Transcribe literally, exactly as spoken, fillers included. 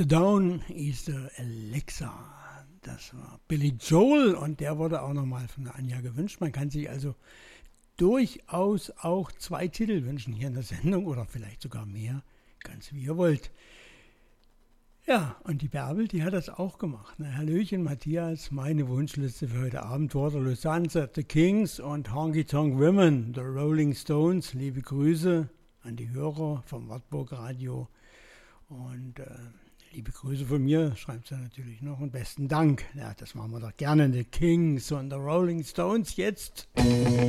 The Down is the Alexa. Das war Billy Joel und der wurde auch nochmal von der Anja gewünscht. Man kann sich also durchaus auch zwei Titel wünschen hier in der Sendung oder vielleicht sogar mehr, ganz wie ihr wollt. Ja, und die Bärbel, die hat das auch gemacht. Ne? Hallöchen, Matthias, meine Wunschliste für heute Abend: Waterloo Sunset, The Kings und Honky Tonk Women, The Rolling Stones. Liebe Grüße an die Hörer vom Wartburg Radio und äh, liebe Grüße von mir, schreibt sie natürlich noch, und besten Dank. Ja, das machen wir doch gerne, The Kings und The Rolling Stones jetzt.